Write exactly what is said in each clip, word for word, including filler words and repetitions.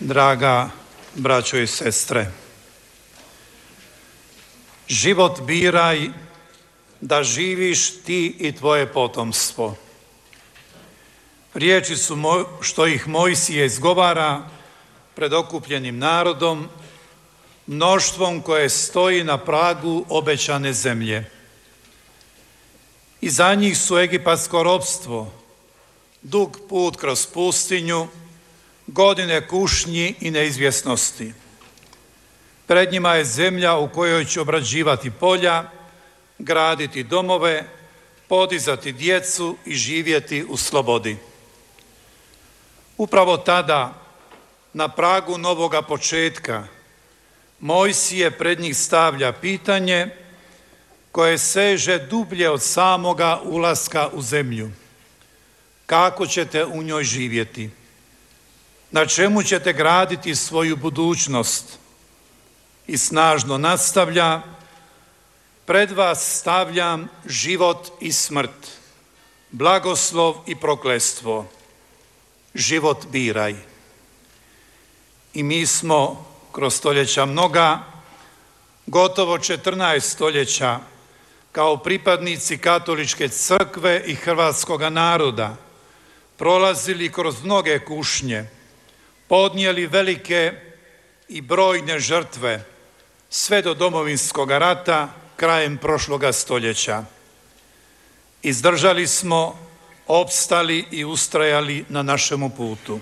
Draga braćo i sestre, život biraj da živiš ti i tvoje potomstvo. Riječi su moj, što ih Mojsije izgovara pred okupljenim narodom, mnoštvom koje stoji na pragu obećane zemlje. Iza njih su egipatsko ropstvo, dug put kroz pustinju, godine kušnji i neizvjesnosti. Pred njima je zemlja u kojoj će obrađivati polja, graditi domove, podizati djecu i živjeti u slobodi. Upravo tada, na pragu novoga početka, Mojsije pred njih stavlja pitanje koje seže dublje od samoga ulaska u zemlju. Kako ćete u njoj živjeti? Na čemu ćete graditi svoju budućnost? I snažno nastavlja: pred vas stavljam život i smrt, blagoslov i prokletstvo. Život biraj. I mi smo kroz stoljeća mnoga, gotovo četrnaest stoljeća, kao pripadnici katoličke crkve i hrvatskoga naroda, prolazili kroz mnoge kušnje, podnijeli velike i brojne žrtve, sve do Domovinskoga rata krajem prošloga stoljeća. Izdržali smo, opstali i ustrajali na našemu putu.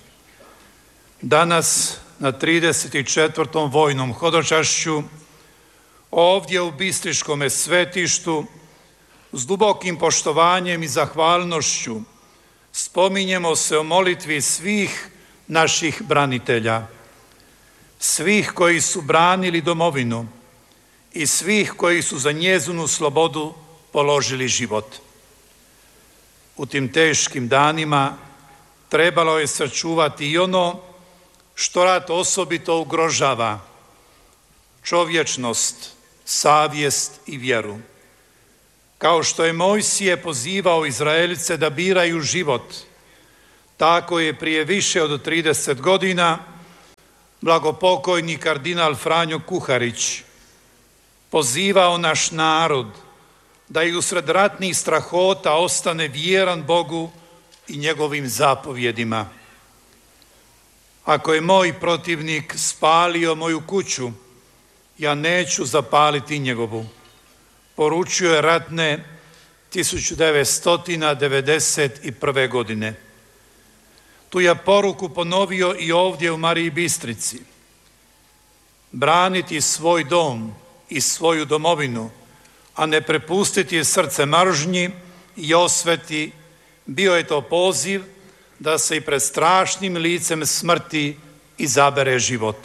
Danas, na trideset četvrtom vojnom hodočašću, ovdje u Bistriškome svetištu, s dubokim poštovanjem i zahvalnošću spominjemo se o molitvi svih naših branitelja, svih koji su branili domovinu i svih koji su za njezinu slobodu položili život. U tim teškim danima trebalo je sačuvati i ono što rat osobito ugrožava: čovječnost, savjest i vjeru. Kao što je Mojsije pozivao Izraelce da biraju život, tako je prije više od trideset godina blagopokojni kardinal Franjo Kuharić pozivao naš narod da i usred ratnih strahota ostane vjeran Bogu i njegovim zapovjedima. Ako je moj protivnik spalio moju kuću, ja neću zapaliti njegovu, poručio je Ratne tisuću devetsto devedeset prve. godine. Tu je poruku ponovio i ovdje u Mariji Bistrici. Braniti svoj dom i svoju domovinu, a ne prepustiti srce mržnji i osveti, bio je to poziv da se i pred strašnim licem smrti izabere život.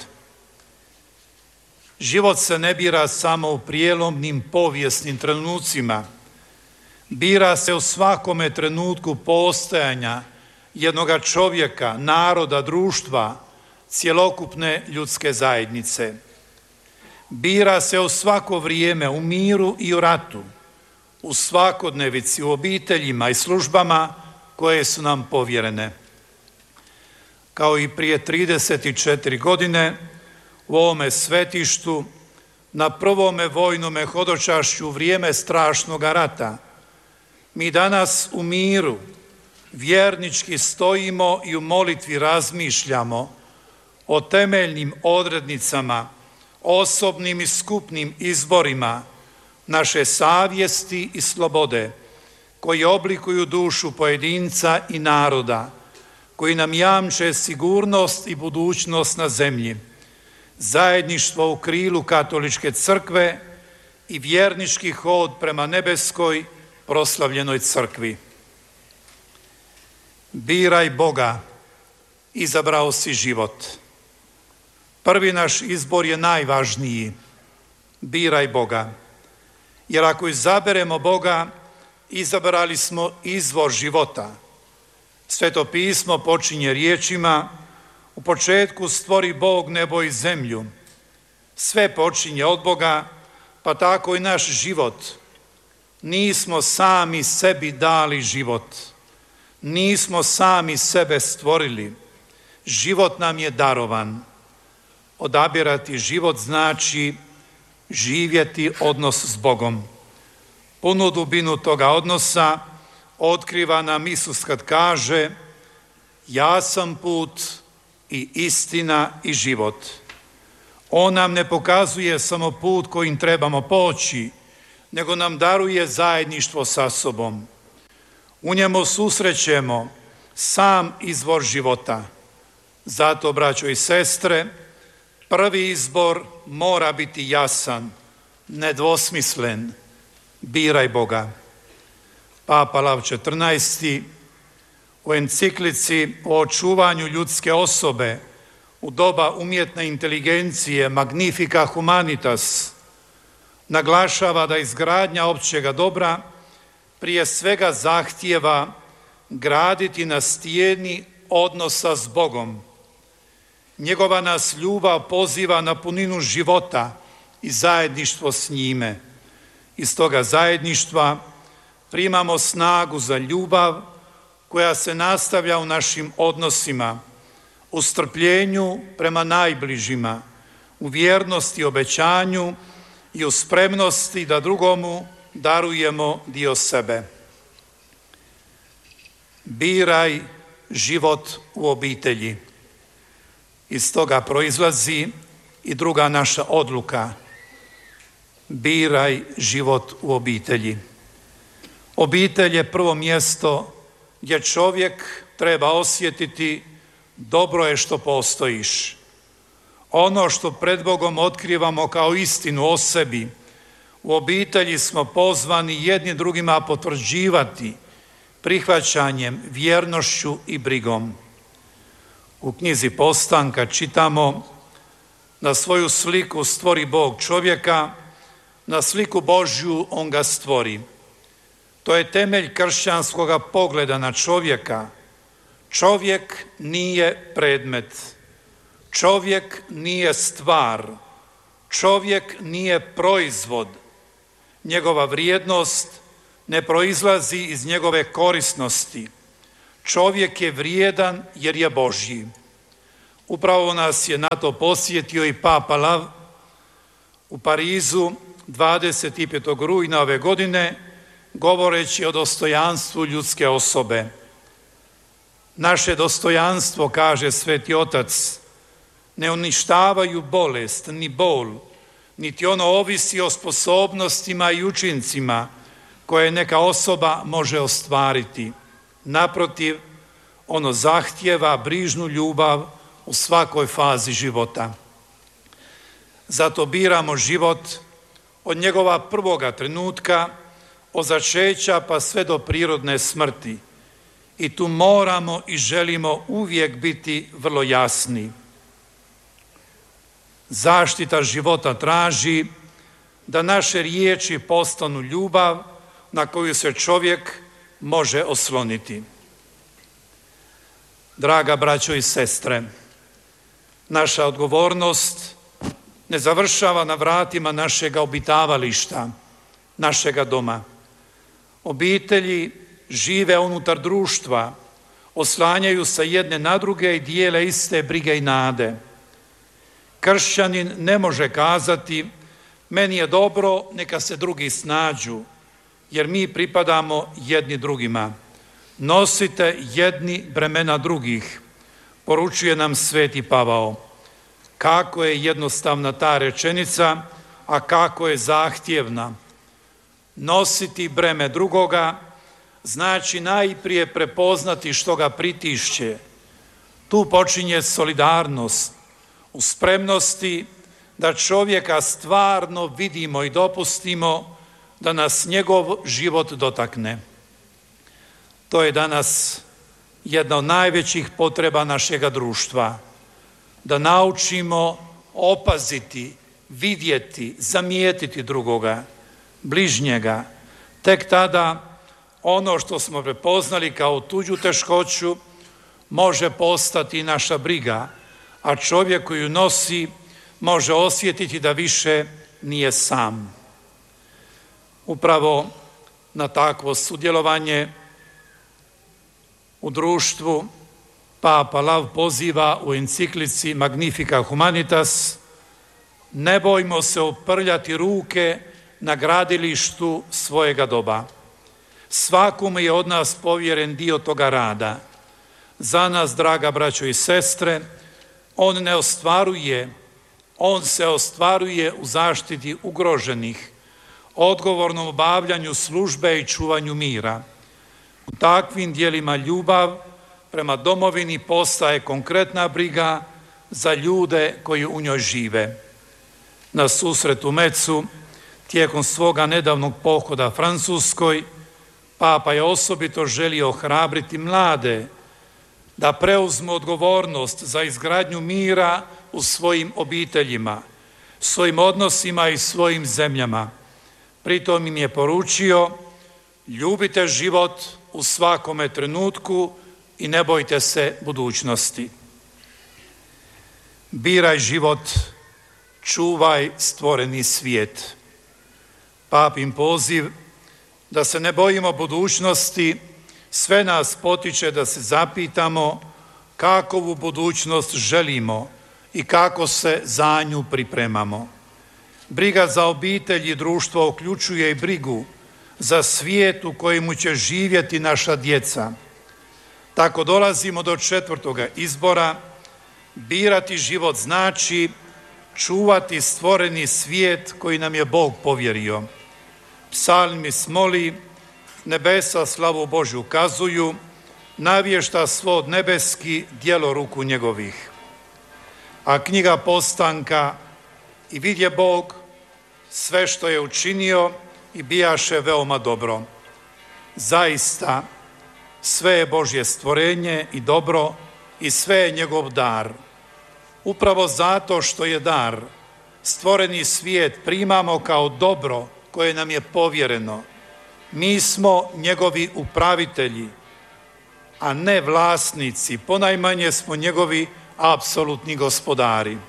Život se ne bira samo u prijelomnim povijesnim trenucima, bira se u svakome trenutku postojanja jednoga čovjeka, naroda, društva, cjelokupne ljudske zajednice. Bira se u svako vrijeme, u miru i u ratu, u svakodnevici, u obiteljima i službama koje su nam povjerene. Kao i prije trideset četiri godine, u ovome svetištu, na prvome vojnome hodočašću u vrijeme strašnoga rata, mi danas u miru vjernički stojimo i u molitvi razmišljamo o temeljnim odrednicama, osobnim i skupnim izborima naše savjesti i slobode, koji oblikuju dušu pojedinca i naroda, koji nam jamče sigurnost i budućnost na zemlji, zajedništvo u krilu katoličke crkve i vjernički hod prema nebeskoj proslavljenoj crkvi. Biraj Boga, izabrao si život. Prvi naš izbor je najvažniji. Biraj Boga. Jer ako izaberemo Boga, izabrali smo izvor života. Sveto pismo počinje riječima: u početku stvori Bog nebo i zemlju. Sve počinje od Boga, pa tako i naš život. Nismo sami sebi dali život. Nismo sami sebe stvorili. život nam je darovan. Odabirati život znači živjeti odnos s Bogom. Punu dubinu toga odnosa otkriva nam Isus kad kaže: ja sam put i istina i život. On nam ne pokazuje samo put kojim trebamo poći, nego nam daruje zajedništvo sa sobom. U njemu susrećemo sam izvor života. Zato, braćo i sestre, prvi izbor mora biti jasan, nedvosmislen. Biraj Boga. Papa Lav četrnaesti u enciklici o očuvanju ljudske osobe u doba umjetne inteligencije Magnifica Humanitas naglašava da izgradnja općega dobra prije svega zahtijeva graditi na stijeni odnosa s Bogom. Njegova nas ljubav poziva na puninu života i zajedništvo s njime. Iz toga zajedništva primamo snagu za ljubav koja se nastavlja u našim odnosima, u strpljenju prema najbližima, u vjernosti obećanju i u spremnosti da drugomu darujemo dio sebe. Biraj život u obitelji. Iz toga proizlazi i druga naša odluka. Biraj život u obitelji. Obitelj je prvo mjesto gdje čovjek treba osjetiti dobro je što postojiš. Ono što pred Bogom otkrivamo kao istinu o sebi, u obitelji smo pozvani jedni drugima potvrđivati prihvaćanjem, vjernošću i brigom. U knjizi Postanka čitamo: na svoju sliku stvori Bog čovjeka, na sliku Božju on ga stvori. To je temelj kršćanskoga pogleda na čovjeka. Čovjek nije predmet, čovjek nije stvar, čovjek nije proizvod. Njegova vrijednost ne proizlazi iz njegove korisnosti. Čovjek je vrijedan jer je Božji. Upravo nas je na to podsjetio i Papa Lav u Parizu dvadeset petog rujna ove godine, govoreći o dostojanstvu ljudske osobe. Naše dostojanstvo, kaže Sveti Otac, ne uništavaju bolest ni bol, niti ono ovisi o sposobnostima i učincima koje neka osoba može ostvariti. Naprotiv, ono zahtijeva brižnu ljubav u svakoj fazi života. Zato biramo život od njegova prvoga trenutka, od začeća pa sve do prirodne smrti. I tu moramo i želimo uvijek biti vrlo jasni. Zaštita života traži da naše riječi postanu ljubav na koju se čovjek može osloniti. Draga braćo i sestre, naša odgovornost ne završava na vratima našega obitavališta, našega doma. Obitelji žive unutar društva, oslanjaju se jedne na druge i dijele iste brige i nade. Kršćanin ne može kazati: meni je dobro, neka se drugi snađu, jer mi pripadamo jedni drugima. Nosite jedni bremena drugih, poručuje nam Sveti Pavao. Kako je jednostavna ta rečenica, a kako je zahtjevna. Nositi breme drugoga znači najprije prepoznati što ga pritišće. Tu počinje solidarnost u spremnosti da čovjeka stvarno vidimo i dopustimo da nas njegov život dotakne. To je danas jedna od najvećih potreba našega društva. Da naučimo opaziti, vidjeti, zamijetiti drugoga, bližnjega. Tek tada ono što smo prepoznali kao tuđu teškoću može postati naša briga, a čovjek koji ju nosi može osjetiti da više nije sam. Upravo na takvo sudjelovanje u društvu Papa Lav poziva u enciklici Magnificat Humanitas: ne bojmo se oprljati ruke na gradilištu svojega doba. Svakom je od nas povjeren dio toga rada. Za nas, draga braćo i sestre, on ne ostvaruje, on se ostvaruje u zaštiti ugroženih, odgovornom obavljanju službe i čuvanju mira. U takvim dijelima ljubav prema domovini postaje konkretna briga za ljude koji u njoj žive. Na susretu Mecu, tijekom svoga nedavnog pohoda Francuskoj, Papa je osobito želio ohrabriti mlade da preuzmu odgovornost za izgradnju mira u svojim obiteljima, svojim odnosima i svojim zemljama. Pritom im je poručio: ljubite život u svakome trenutku i ne bojte se budućnosti. Biraj život, čuvaj stvoreni svijet. Papin poziv da se ne bojimo budućnosti sve nas potiče da se zapitamo kakovu budućnost želimo i kako se za nju pripremamo. Briga za obitelj i društvo uključuje i brigu za svijet u kojemu će živjeti naša djeca. Tako dolazimo do četvrtoga izbora: birati život znači čuvati stvoreni svijet koji nam je Bog povjerio. Psalmis moli: nebesa slavu Božju kazuju, navješta svod nebeski djelo ruku njegovih. A knjiga Postanka: i vidje Bog sve što je učinio i bijaše veoma dobro. Zaista, sve je Božje stvorenje i dobro i sve je njegov dar. Upravo zato što je dar, stvoreni svijet primamo kao dobro koje nam je povjereno. Mi smo njegovi upravitelji, a ne vlasnici, ponajmanje smo njegovi apsolutni gospodari.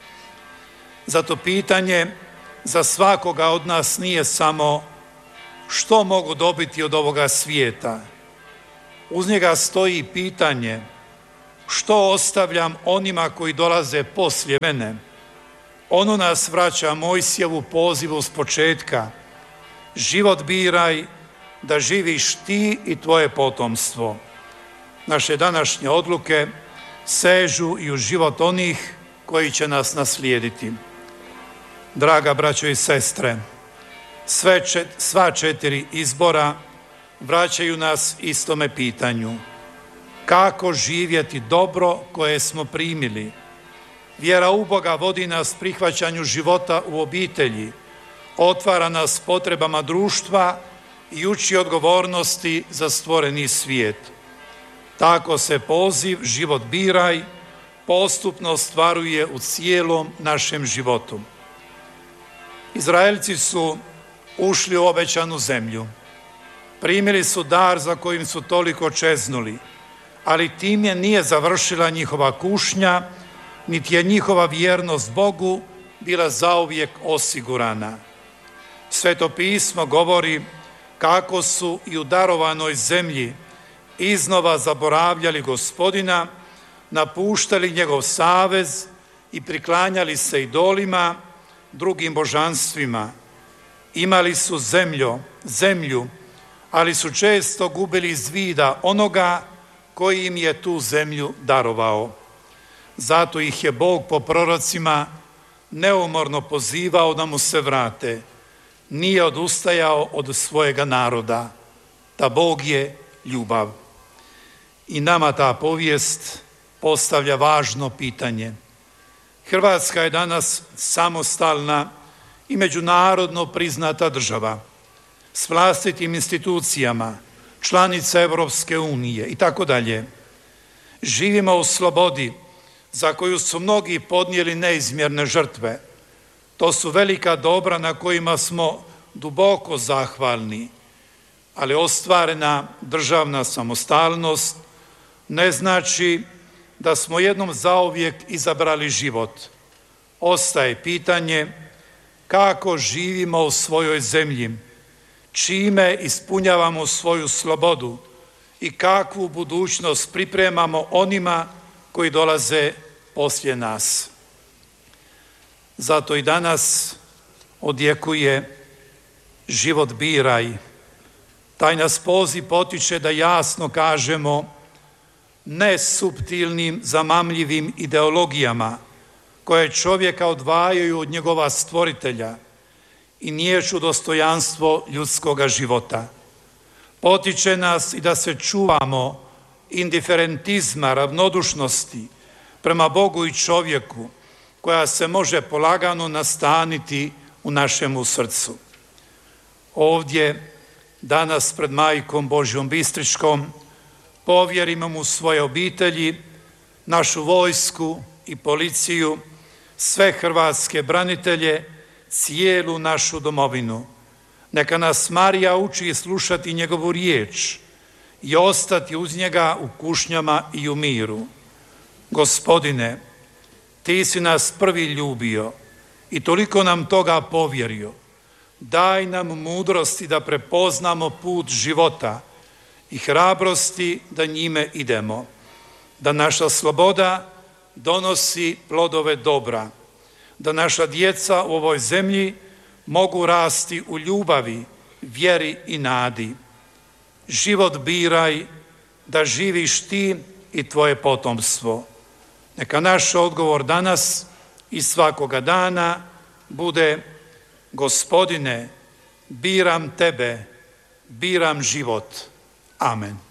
Zato pitanje za svakoga od nas nije samo što mogu dobiti od ovoga svijeta. Uz njega stoji pitanje što ostavljam onima koji dolaze poslije mene. Ono nas vraća Mojsijevu pozivu s početka: život biraj da živiš ti i tvoje potomstvo. Naše današnje odluke sežu i u život onih koji će nas naslijediti. Draga braćo i sestre, sve čet, sva četiri izbora vraćaju nas istome pitanju: kako živjeti dobro koje smo primili. Vjera u Boga vodi nas prihvaćanju života u obitelji, otvara nas potrebama društva i uči odgovornosti za stvoreni svijet. Tako se poziv život biraj postupno ostvaruje u cijelom našem životu. Izraelci su ušli u obećanu zemlju. Primili su dar za kojim su toliko čeznuli, ali time nije završila njihova kušnja, niti je njihova vjernost Bogu bila zauvijek osigurana. Sveto pismo govori kako su i u darovanoj zemlji iznova zaboravljali Gospodina, napuštali njegov savez i priklanjali se idolima, drugim božanstvima. Imali su zemlju, zemlju, ali su često gubili iz vida onoga koji im je tu zemlju darovao. Zato ih je Bog po prorocima neumorno pozivao da mu se vrate. Nije odustajao od svojega naroda. Ta Bog je ljubav. I nama ta povijest postavlja važno pitanje. Hrvatska je danas samostalna i međunarodno priznata država s vlastitim institucijama, članica Europske unije i tako dalje. Živimo u slobodi za koju su mnogi podnijeli neizmjerne žrtve. To su velika dobra na kojima smo duboko zahvalni, ali ostvarena državna samostalnost ne znači da smo jednom zauvijek izabrali život. Ostaje pitanje kako živimo u svojoj zemlji, čime ispunjavamo svoju slobodu i kakvu budućnost pripremamo onima koji dolaze poslije nas. Zato i danas odjekuje život biraj. Taj nas poziv potiče da jasno kažemo ne suptilnim, zamamljivim ideologijama koje čovjeka odvajaju od njegova stvoritelja i niječu dostojanstvo ljudskoga života. Potiče nas i da se čuvamo indiferentizma, ravnodušnosti prema Bogu i čovjeku, koja se može polagano nastaniti u našemu srcu. Ovdje, danas pred Majkom Božjom Bistričkom, povjerimo mu svoje obitelji, našu vojsku i policiju, sve hrvatske branitelje, cijelu našu domovinu. Neka nas Marija uči slušati njegovu riječ i ostati uz njega u kušnjama i u miru. Gospodine, ti si nas prvi ljubio i toliko nam toga povjerio. Daj nam mudrosti da prepoznamo put života i hrabrosti da njime idemo, da naša sloboda donosi plodove dobra, da naša djeca u ovoj zemlji mogu rasti u ljubavi, vjeri i nadi. Život biraj da živiš ti i tvoje potomstvo. Neka naš odgovor danas i svakoga dana bude: Gospodine, biram tebe, biram život. Amen.